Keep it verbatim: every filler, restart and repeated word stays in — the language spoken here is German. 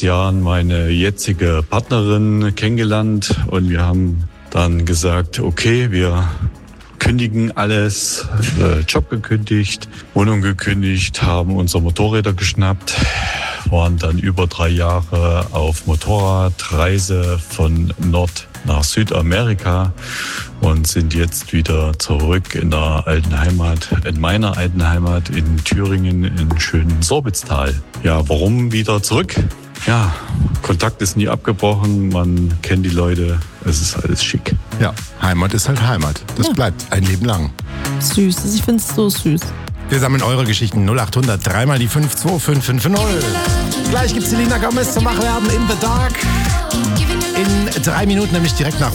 Jahren meine jetzige Partnerin kennengelernt und wir haben dann gesagt, okay, wir kündigen alles, äh, Job gekündigt, Wohnung gekündigt, haben unsere Motorräder geschnappt, waren dann über drei Jahre auf Motorradreise von Nord- nach Südamerika und sind jetzt wieder zurück in der alten Heimat, in meiner alten Heimat in Thüringen, in schönen Sorbitztal. Ja, warum wieder zurück? Ja, Kontakt ist nie abgebrochen, man kennt die Leute, es ist alles schick. Ja, Heimat ist halt Heimat. Das ja. bleibt ein Leben lang. Süß, ich finde es so süß. Wir sammeln eure Geschichten null acht hundert, dreimal die fünf zwei fünf fünf null. Gleich gibt's Selena Gomez zum Wachwerden in the Dark. In drei Minuten, nämlich direkt nach